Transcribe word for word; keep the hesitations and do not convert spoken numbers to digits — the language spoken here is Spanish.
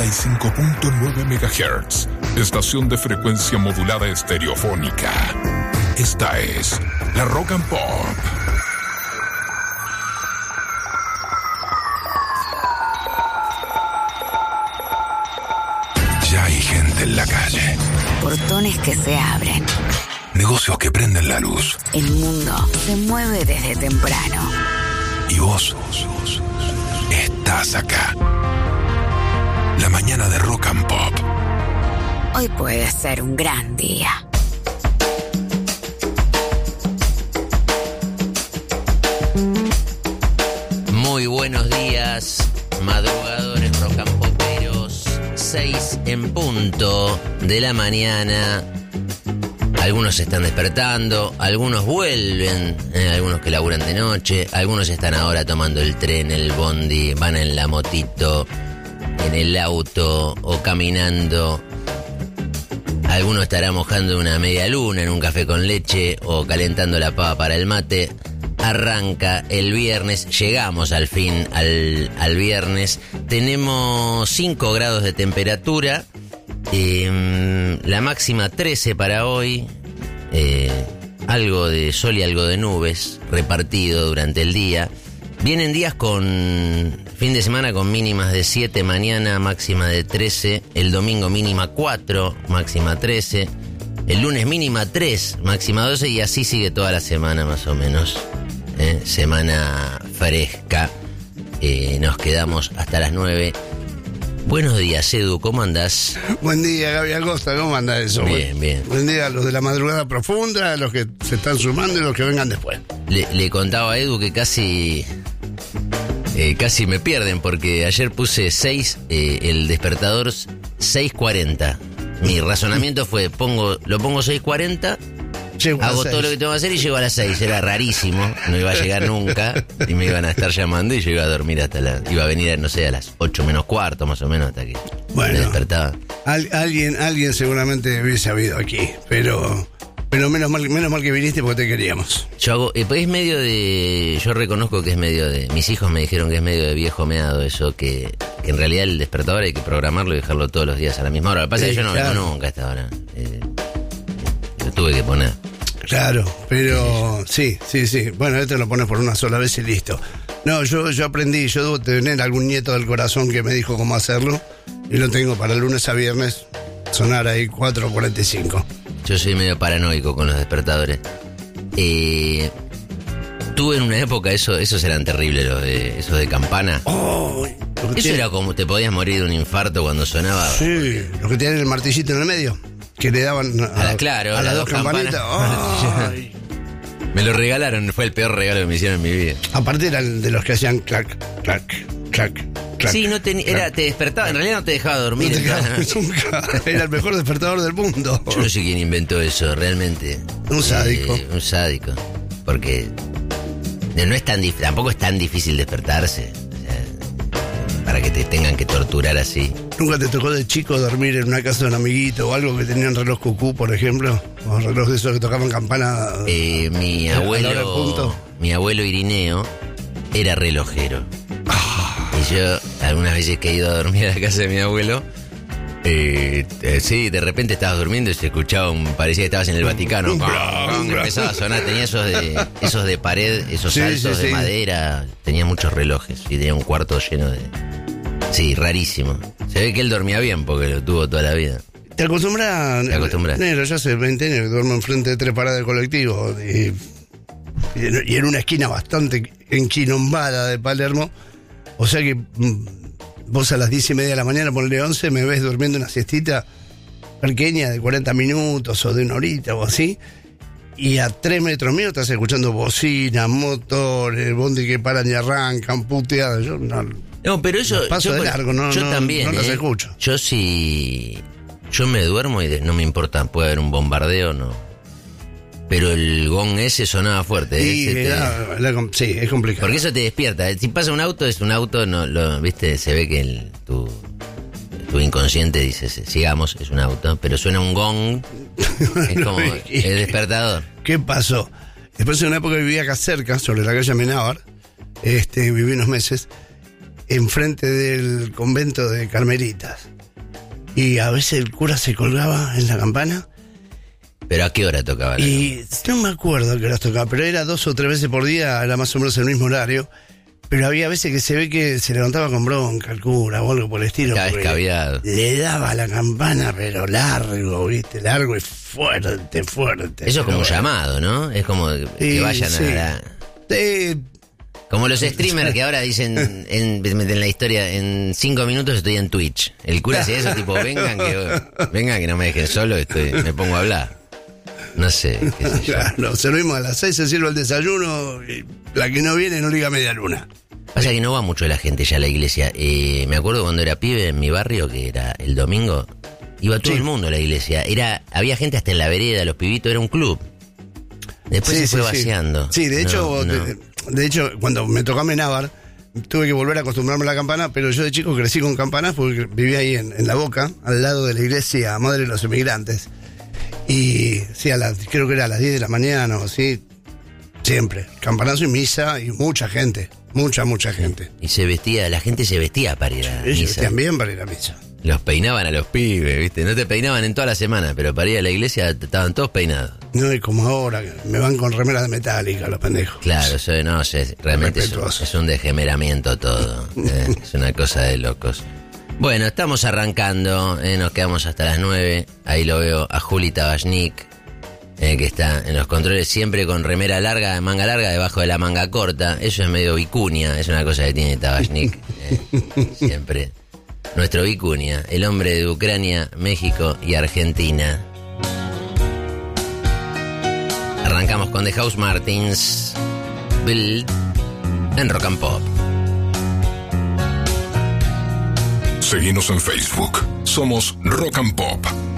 y cinco punto nueve megahertz, estación de frecuencia modulada estereofónica. Esta es la Rock and Pop. Ya hay gente en la calle. Portones que se abren. Negocios que prenden la luz. El mundo se mueve desde temprano. Y vos estás acá. La mañana de Rock and Pop. Hoy puede ser un gran día. Muy buenos días, madrugadores rock and poperos. Seis en punto de la mañana. Algunos se están despertando, algunos vuelven, eh, algunos que laburan de noche, algunos están ahora tomando el tren, el bondi, van en la motito, en el auto o caminando. Algunos estarán mojando una media luna en un café con leche o calentando la pava para el mate. Arranca el viernes, llegamos al fin al, al viernes. Tenemos cinco grados de temperatura. Eh, la máxima trece para hoy, eh, algo de sol y algo de nubes repartido durante el día. Vienen días con fin de semana con mínimas de siete, mañana máxima de trece, el domingo mínima cuatro, máxima trece, el lunes mínima tres, máxima doce y así sigue toda la semana más o menos. Eh, semana fresca, eh, nos quedamos hasta las nueve. Buenos días, Edu, ¿cómo andás? Buen día, Gaby Acosta, ¿cómo anda eso? Bien, bien. Buen día a los de la madrugada profunda, a los que se están sumando y los que vengan después. Le, le contaba a Edu que casi eh, casi me pierden porque ayer puse seis, eh, el despertador seis cuarenta. Mi razonamiento fue, pongo lo pongo seis cuarenta, hago todo lo que tengo que hacer y llego a las seis. Era rarísimo, no iba a llegar nunca y me iban a estar llamando y yo iba a dormir hasta la... Iba a venir, no sé, a las ocho menos cuarto más o menos hasta que bueno, me despertaba. Al, alguien, alguien seguramente hubiese habido aquí, pero... Pero menos mal, menos mal que viniste porque te queríamos. Yo hago, eh, pues es medio de, yo reconozco que es medio de, mis hijos me dijeron que es medio de viejo meado eso, que, que en realidad el despertador hay que programarlo y dejarlo todos los días a la misma hora. Lo que pasa es que yo no claro. vengo nunca a esta hora. Eh, lo tuve que poner. Claro, pero sí, sí, sí. Bueno, este lo pones por una sola vez y listo. No, yo, yo aprendí, yo debo tener algún nieto del corazón que me dijo cómo hacerlo y lo tengo para lunes a viernes, sonar ahí cuatro cuarenta y cinco. Yo soy medio paranoico con los despertadores. Eh, tuve en una época, eso, esos eran terribles, los de, esos de campana. Oh, eso tiene... era como te podías morir de un infarto cuando sonaba. Sí, los que tienen el martillito en el medio, que le daban a, a la, claro, a las dos, dos campanitas. Oh. Me lo regalaron, fue el peor regalo que me hicieron en mi vida. Aparte eran de los que hacían clac, clac, clac. Clac, sí, no ten, era, te despertaba, en realidad no te dejaba dormir. No te dejaba, nunca. Era el mejor despertador del mundo. Yo no sé quién inventó eso, realmente. Un sádico. Eh, un sádico. Porque no es tan dif- tampoco es tan difícil despertarse. O sea, para que te tengan que torturar así. ¿Nunca te tocó de chico dormir en una casa de un amiguito o algo que tenía un reloj cucú, por ejemplo? O reloj de esos que tocaban campana. Eh, mi abuelo, mi abuelo Irineo era relojero. Y yo, algunas veces que he ido a dormir a la casa de mi abuelo, eh, eh, sí, de repente estabas durmiendo y se escuchaba un... Parecía que estabas en el Vaticano. Empezaba a sonar, tenía esos de esos de pared, esos sí, altos sí, de sí. madera. Tenía muchos relojes y tenía un cuarto lleno de... Sí, rarísimo. Se ve que él dormía bien porque lo tuvo toda la vida. ¿Te acostumbras? Te acostumbras. Negro, yo hace veinte años que duermo enfrente de tres paradas del colectivo y, y en una esquina bastante enquinombada de Palermo. O sea que mm, vos a las diez y media de la mañana, ponle once, me ves durmiendo una siestita pequeña de cuarenta minutos o de una horita o así, y a tres metros mío estás escuchando bocina, motores, bondi que paran y arrancan, puteadas. Yo no, no, pero eso... paso yo, de largo, no, yo no, también, no las eh, escucho. Yo sí... Yo me duermo y de, no me importa, puede haber un bombardeo, no... Pero el gong ese sonaba fuerte. Sí, ese la, te... la, sí, es complicado. Porque eso te despierta. Si pasa un auto, es un auto, no, lo, viste, se ve que el, tu, tu inconsciente dice, sigamos, es un auto, pero suena un gong, es como el despertador. ¿Qué pasó? Después de una época vivía acá cerca, sobre la calle Amenábar, este, viví unos meses, enfrente del convento de Carmelitas. Y a veces el cura se colgaba en la campana. ¿Pero a qué hora tocaba? Y no me acuerdo a qué horas tocaba, pero era dos o tres veces por día, era más o menos el mismo horario. Pero había veces que se ve que se levantaba con bronca el cura o algo por el estilo. Estaba escabiado. Le daba la campana, pero largo, ¿viste? Largo y fuerte, fuerte. Eso es como un bueno. llamado, ¿no? Es como que, Sí, que vayan sí. a la... Sí. Como los streamers que ahora dicen en, en la historia, en cinco minutos estoy en Twitch. El cura hace eso, tipo, vengan que vengan que no me dejen solo, estoy, me pongo a hablar. No sé, qué sé yo. Claro, servimos a las seis, se sirve el desayuno, y la que no viene no liga media luna. Pasa que no va mucho la gente ya a la iglesia. Eh, me acuerdo cuando era pibe en mi barrio, que era el domingo, iba todo Sí. el mundo a la iglesia. Era, había gente hasta en la vereda, los pibitos, era un club. Después Sí, se fue sí, sí. vaciando. Sí, de hecho, No, no. De, de hecho, cuando me tocó Amenábar, tuve que volver a acostumbrarme a la campana, pero yo de chico crecí con campanas porque vivía ahí en, en La Boca, al lado de la iglesia Madre de los Emigrantes. Y sí, a las, creo que era a las diez de la mañana o así, siempre. Campanazo y misa y mucha gente, mucha, mucha gente. Y se vestía, la gente se vestía para ir a Ellos misa. vestían bien para ir a misa. Los peinaban a los pibes, ¿viste? No te peinaban en toda la semana, pero para ir a la iglesia estaban todos peinados. No, y como ahora, que me van con remeras de metálica los pendejos. Claro, eso no, es, realmente es un, Respetuoso. es un degeneramiento todo. eh, es una cosa de locos. Bueno, estamos arrancando, eh, nos quedamos hasta las nueve. Ahí lo veo a Juli Tabachnik, eh, que está en los controles siempre con remera larga, manga larga, debajo de la manga corta. Eso es medio vicuña, es una cosa que tiene Tabachnik, eh, siempre. Nuestro vicuña, el hombre de Ucrania, México y Argentina. Arrancamos con The House Martins, Build, en Rock and Pop. Seguinos en Facebook. Somos Rock and Pop.